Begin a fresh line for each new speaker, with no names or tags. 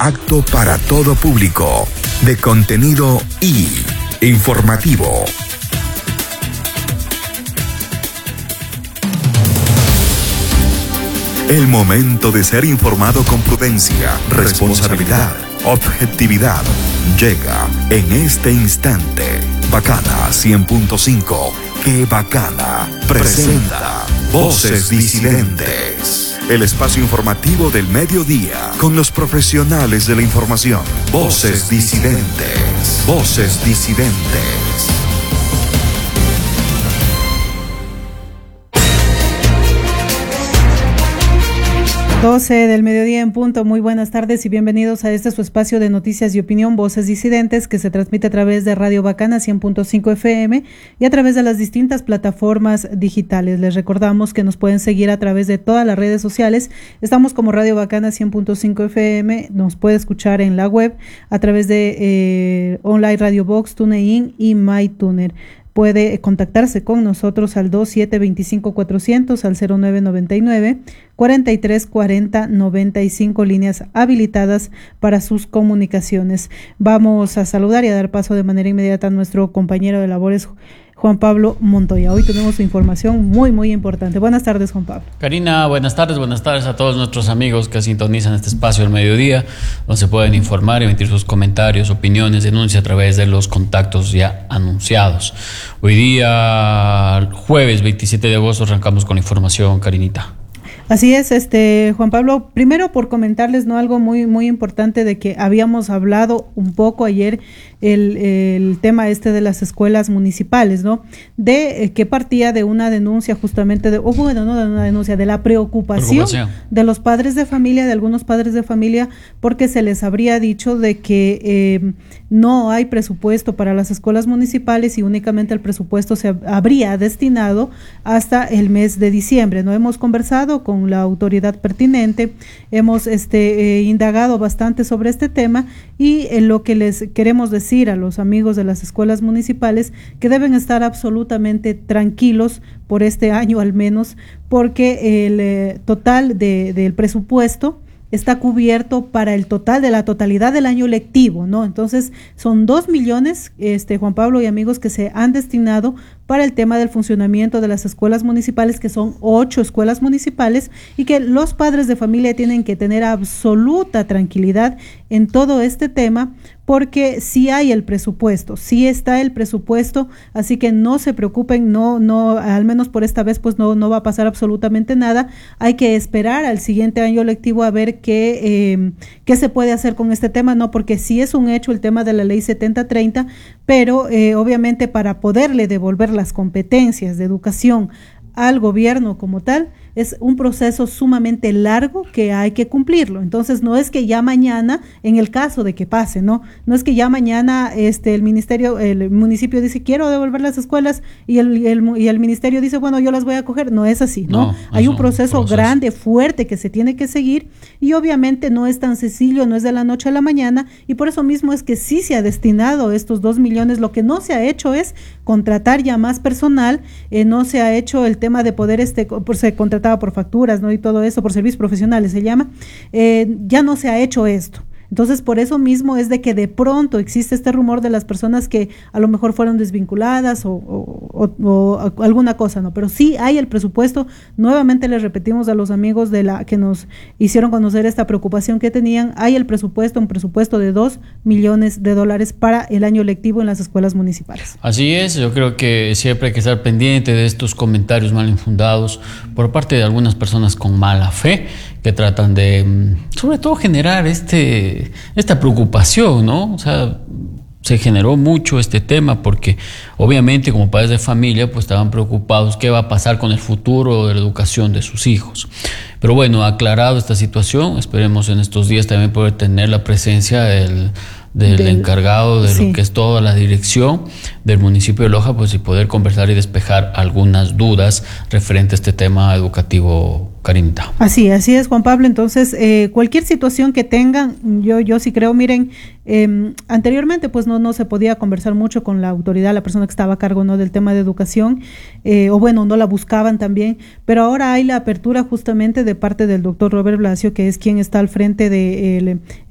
Acto para todo público, de contenido y informativo. El momento de ser informado con prudencia, responsabilidad, objetividad, llega en este instante. Bacana 100.5, que Bacana presenta Voces Disidentes. El espacio informativo del mediodía con los profesionales de la información. Voces Disidentes. Voces Disidentes.
12 del mediodía en punto. Muy buenas tardes y bienvenidos a este su espacio de noticias y opinión, Voces Disidentes, que se transmite a través de Radio Bacana 100.5 FM y a través de las distintas plataformas digitales. Les recordamos que nos pueden seguir a través de todas las redes sociales. Estamos como Radio Bacana 100.5 FM, nos puede escuchar en la web a través de Online Radio Box, TuneIn y MyTuner. Puede contactarse con nosotros al 2725-400, al 0999-4340-95, líneas habilitadas para sus comunicaciones. Vamos a saludar y a dar paso de manera inmediata a nuestro compañero de labores, Juan Pablo Montoya. Hoy tenemos información muy importante. Buenas tardes, Juan Pablo.
Karina, buenas tardes a todos nuestros amigos que sintonizan este espacio al mediodía, donde se pueden informar, emitir sus comentarios, opiniones, denuncias a través de los contactos ya anunciados. Hoy día, jueves 27 de agosto, arrancamos con la información, Karinita.
Así es, Juan Pablo, primero por comentarles algo muy importante de que habíamos hablado un poco ayer, el tema de las escuelas municipales, ¿no? De que partía de una denuncia justamente de una denuncia, de la preocupación de los padres de familia, de algunos padres de familia, porque se les habría dicho de que no hay presupuesto para las escuelas municipales y únicamente el presupuesto se habría destinado hasta el mes de diciembre, ¿no? Hemos conversado con la autoridad pertinente, hemos indagado bastante sobre este tema y lo que les queremos decir a los amigos de las escuelas municipales, que deben estar absolutamente tranquilos por este año al menos, porque el total del presupuesto está cubierto para el total de la totalidad del año lectivo, ¿no? Entonces son 2 millones, Juan Pablo y amigos, que se han destinado para el tema del funcionamiento de las escuelas municipales, que son 8 escuelas municipales, y que los padres de familia tienen que tener absoluta tranquilidad en todo este tema, porque sí hay el presupuesto, sí está el presupuesto, así que no se preocupen, no, al menos por esta vez pues no va a pasar absolutamente nada. Hay que esperar al siguiente año lectivo a ver qué se puede hacer con este tema, no, porque sí es un hecho el tema de la ley 7030, pero obviamente para poderle devolver las competencias de educación al gobierno como tal, es un proceso sumamente largo que hay que cumplirlo. Entonces no es que ya mañana, en el caso de que pase, no es que ya mañana el municipio dice quiero devolver las escuelas y el ministerio dice bueno, yo las voy a coger. No es así, ¿no? Hay un proceso grande, fuerte, que se tiene que seguir, y obviamente no es tan sencillo, no es de la noche a la mañana, y por eso mismo es que sí se ha destinado estos 2 millones. Lo que no se ha hecho es contratar ya más personal, no se ha hecho el tema de poder se contrataba por facturas, ¿no? Y todo eso, por servicios profesionales se llama, ya no se ha hecho esto. Entonces, por eso mismo es de que de pronto existe este rumor de las personas que a lo mejor fueron desvinculadas o alguna cosa, ¿no? Pero sí hay el presupuesto. Nuevamente les repetimos a los amigos que nos hicieron conocer esta preocupación que tenían, hay el presupuesto, un presupuesto de $2 millones para el año lectivo en las escuelas municipales.
Así es, yo creo que siempre hay que estar pendiente de estos comentarios mal infundados por parte de algunas personas con mala fe, que tratan de, sobre todo, generar esta preocupación, ¿no? O sea, se generó mucho este tema porque obviamente como padres de familia pues estaban preocupados qué va a pasar con el futuro de la educación de sus hijos. Pero bueno, aclarado esta situación, esperemos en estos días también poder tener la presencia del encargado de lo que es toda la dirección del municipio de Loja, pues y poder conversar y despejar algunas dudas referente a este tema educativo, Karinita.
Así es, Juan Pablo. Entonces, cualquier situación que tengan, yo sí creo, miren, anteriormente pues no se podía conversar mucho con la autoridad, la persona que estaba a cargo, ¿no?, del tema de educación, no la buscaban también, pero ahora hay la apertura justamente de parte del doctor Robert Blasio, que es quien está al frente de